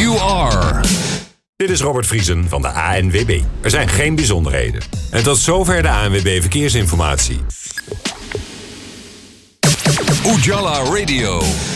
you are. Dit is Robert Vriesen van de ANWB. Er zijn geen bijzonderheden. En tot zover de ANWB Verkeersinformatie. Ujala Radio.